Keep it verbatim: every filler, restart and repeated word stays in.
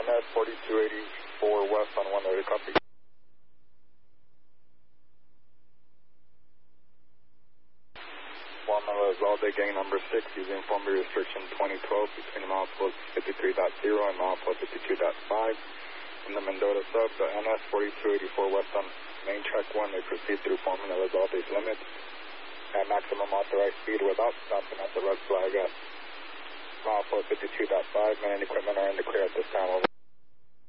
N S forty-two eighty-four west on one way to copy. Formula is all day gang number six using formula restriction twenty twelve between milepost fifty-three point zero and milepost fifty-two point five. In the Mendota sub, the N S forty-two eighty-four west on main track one, they proceed through formula is all day limits at maximum authorized speed without stopping at the red flag at milepost fifty-two point five. Men and equipment are in the clear at this time. Over.